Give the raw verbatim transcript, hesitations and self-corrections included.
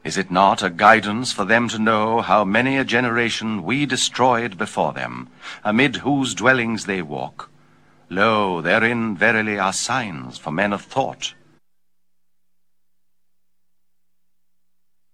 Is it not a guidance for them to know how many a generation we destroyed before them, amid whose dwellings they walk? Lo, therein verily are signs for men of thought.